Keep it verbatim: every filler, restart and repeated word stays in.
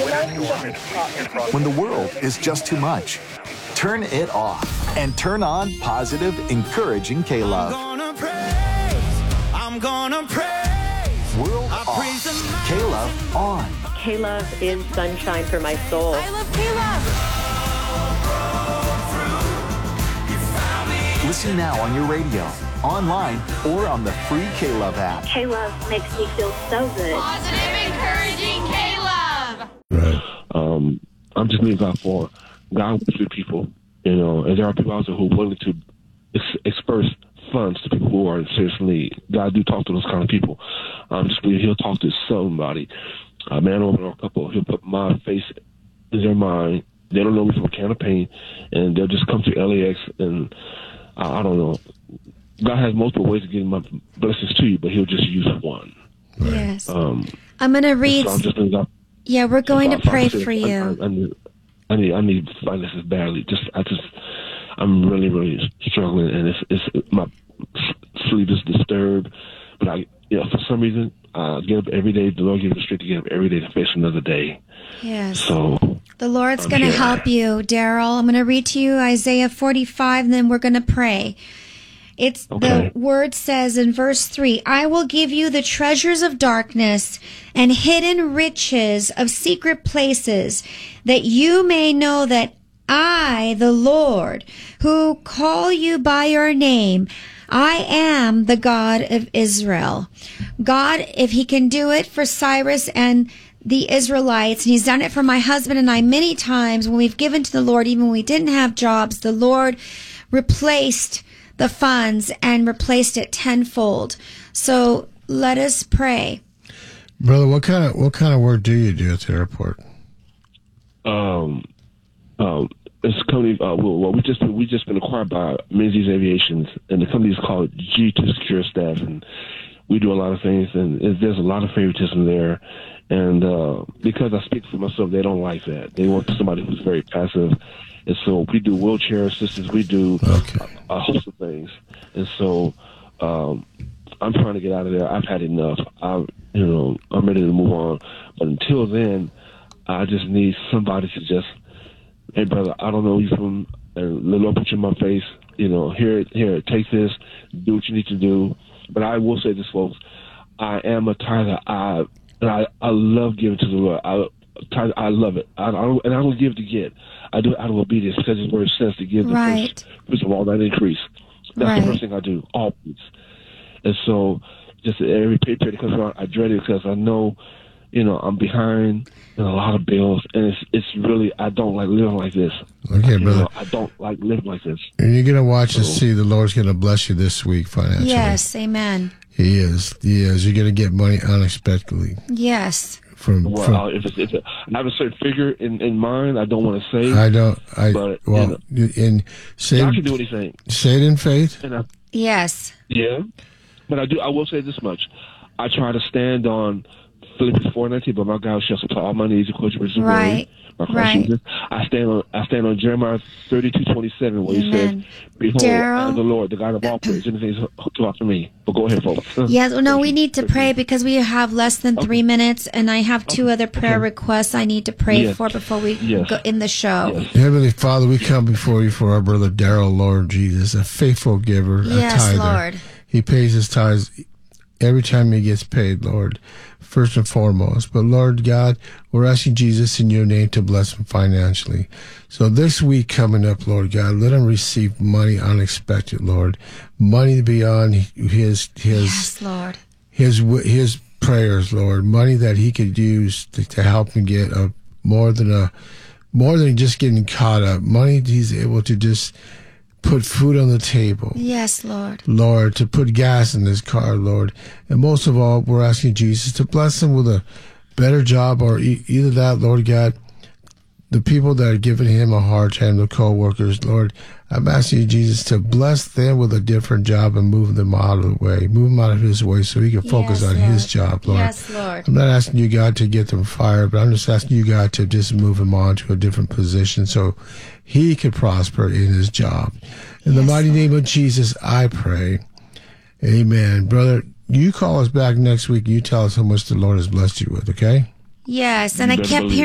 When the world is just too much, turn it off and turn on positive, encouraging K-Love. I'm gonna praise, I'm gonna praise. World off, K-Love on. K-Love is sunshine for my soul. I love K-Love. Listen now on your radio, online, or on the free K-Love app. K-Love makes me feel so good. Positive, encouraging K-Love. Right. Um, I'm just believing God for God works with people, you know, and there are people out there who are willing to ex- express funds to people who are in serious need. God do talk to those kind of people. I'm just believing He'll talk to somebody, a man, woman, or a couple. He'll put my face in their mind. They don't know me from a can of paint, and they'll just come to L A X and uh, I don't know. God has multiple ways of getting my blessings to you, but He'll just use one. Right. Yes. Um, I'm going to read. So I'm just, God, yeah, we're going so to pray said, for you. I, I, I, need, I need, I need finances badly. Just, I just, I'm really, really struggling, and it's, it's my sleep is disturbed. But I, you know, for some reason, I get up every day. The Lord gives me the strength to get up every day to face another day. Yes. So the Lord's going to help you, Daryl. I'm going to read to you Isaiah forty-five, and then we're going to pray. It's okay. The word says in verse three, I will give you the treasures of darkness and hidden riches of secret places, that you may know that I, the Lord, who call you by your name, I am the God of Israel. God, if He can do it for Cyrus and the Israelites, and He's done it for my husband and I many times when we've given to the Lord, even when we didn't have jobs, the Lord replaced the funds and replaced it tenfold. So let us pray. Brother, what kind of what kind of work do you do at the airport? Um, um, it's a company. Uh, well, well, we just we just been acquired by Menzies Aviations, and the company is called G two Secure Staff, and we do a lot of things, and it, there's a lot of favoritism there. And uh, because I speak for myself, they don't like that. They want somebody who's very passive. And so we do wheelchair assistance. We do okay. a, a host of things. And so um, I'm trying to get out of there. I've had enough. I, you know, I'm ready to move on. But until then, I just need somebody to just, hey, brother, I don't know you from, and let Lord put you in my face. You know, here, here, take this, do what you need to do. But I will say this, folks. I am a tither. I, and I, I love giving to the Lord. I, I love it. I, I don't, and I don't give to get. I do it out of obedience because His word says to give the right. first, first of all, that increase. That's right. the first thing I do, always. And so, just every pay period that comes around, I dread it because I know, you know, I'm behind in a lot of bills, and it's it's really, I don't like living like this. Okay, you brother. know, I don't like living like this. And you're going to watch so, and see the Lord's going to bless you this week financially. Yes, amen. He is. He is. You're going to get money unexpectedly. Yes. From, well, from, if, it's, if it, I have a certain figure in, in mind, I don't want to say. I don't. I but, well, you know, in say God can do anything. Say it in faith. And I, yes. Yeah, but I do. I will say this much: I try to stand on Philippians four nineteen, but my God shall supply all my needs according to His right. word. Right. I stand on. I stand on Jeremiah thirty-two twenty-seven, where He says, "Behold, I am the Lord, the God of all praise. Anything is hooked up to me." But go ahead, folks. Yes. Well, no, we need to pray because we have less than three okay. minutes, and I have two other prayer okay. requests I need to pray yes. for before we yes. go in the show. Yes. Heavenly Father, we come before You for our brother Daryl, Lord Jesus, a faithful giver, yes, a tither. Lord. He pays his tithes every time he gets paid, Lord, first and foremost. But, Lord God, we're asking Jesus in Your name to bless him financially. So this week coming up, Lord God, let him receive money unexpected, Lord. Money beyond his, his, yes, Lord. his, his prayers, Lord. Money that he could use to, to help him get a, more than a, more than just getting caught up. Money he's able to just put food on the table. Yes, Lord. Lord, to put gas in his car, Lord. And most of all, we're asking Jesus to bless him with a better job, or e- either that, Lord God, the people that are giving him a hard time, the co-workers, Lord, I'm asking You, Jesus, to bless them with a different job and move them out of the way, move them out of His way so He can focus yes, on Lord. His job, Lord. Yes, Lord. I'm not asking You, God, to get them fired, but I'm just asking You, God, to just move him on to a different position so he could prosper in his job. In yes, the mighty Lord. Name of Jesus, I pray. Amen. Brother, you call us back next week. You tell us how much the Lord has blessed you with, okay? Yes, and I kept hearing